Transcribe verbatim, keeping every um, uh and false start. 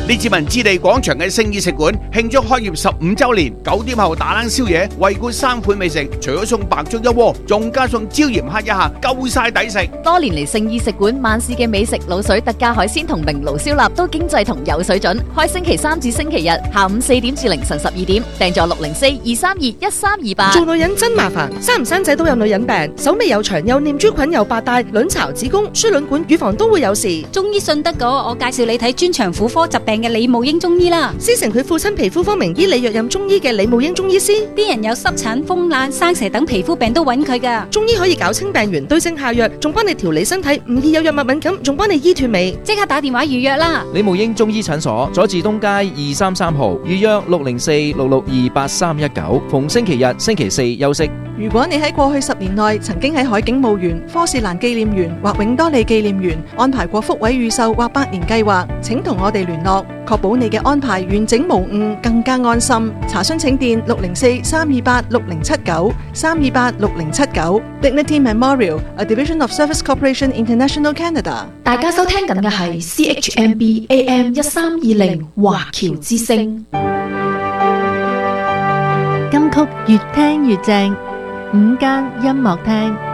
列治文置地廣場嘅聖意食館慶祝開業十五週年，九點後打冷宵夜，惠顧三款美食，除咗送白粥一鍋，仲加送椒鹽蝦一下，夠晒抵食。 多年嚟聖意食館萬事嘅美食、滷水特價海鮮同明爐燒臘都經濟同有水準，開星期三至星期日下午四點至凌晨十二點，訂座六零四二三二一三二八。 做女人真麻煩，生唔生仔都有女人病，手尾又長又念珠菌又白帶，卵巢、子宮、輸卵管、乳房都會有事。 中醫信得過，我介紹你睇專長婦科疾病嘅李慕英中醫啦。 師承佢父親皮膚科名醫李若任中醫嘅李慕英中醫師， 啲人有濕疹、風癩、生蛇等皮膚病都揾佢噶。 中醫可以搞清病源，對症下藥，仲幫你調理身體，唔易有藥物敏感，仲幫你醫脫尾。 即刻打電話預約啦！ 李慕英中醫診所，佐治東街二三三號，預約六零四六六二八三一九，逢星期日、星期四休息。 如果你喺過去十年內曾經喺海景墓園、科士蘭紀念園或永多利紀念園安排過福位預售或百年計劃，請同我哋聯絡，確保你嘅安排完整無誤，更加安心。查詢請電六零四三二八六零七九三二八六零七九。Dignity Memorial, a division of Service Corporation International Canada。 大家收聽緊嘅係 C H M B A M 一三二零華僑之聲。 金曲越聽越正，午間音樂廳。